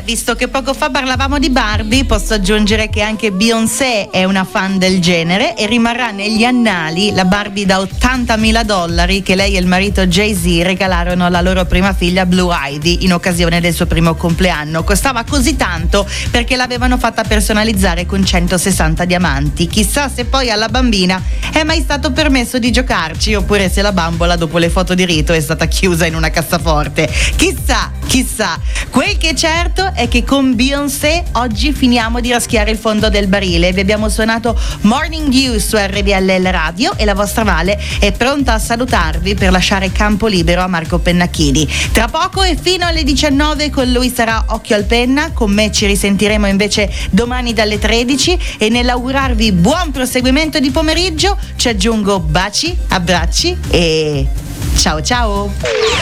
visto che poco fa parlavamo di Barbie, posso aggiungere che anche Beyoncé è una fan del genere e rimarrà negli annali la Barbie da $80.000 che lei e il marito Jay-Z regalarono alla loro prima figlia Blue Ivy in occasione del suo primo compleanno. Costava così tanto perché l'avevano fatta personalizzare con 160 diamanti. Chissà se poi alla bambina è mai stato permesso di giocarci, oppure se la bambola dopo le foto di rito è stata chiusa in una cassaforte. Chissà. Quel che è certo è che con Beyoncé oggi finiamo di raschiare il fondo del barile. Vi abbiamo suonato Morning Dew su RDL Radio e la vostra Vale è pronta a salutarvi per lasciare campo libero a Marco Pennacchini. Tra poco e fino alle 19 con lui sarà Occhio al Penna, con me ci risentiremo invece domani dalle 13 e nell'augurarvi buon proseguimento di pomeriggio ci aggiungo baci, abbracci e ciao ciao!